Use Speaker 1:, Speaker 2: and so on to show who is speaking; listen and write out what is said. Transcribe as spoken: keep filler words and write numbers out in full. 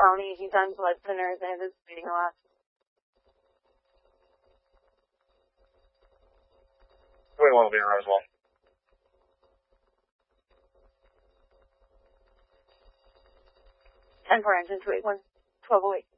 Speaker 1: County. He's on blood thinners and is bleeding a lot.
Speaker 2: twenty-one will be in Roswell.
Speaker 1: ten four engine two eight one, twelve oh eight.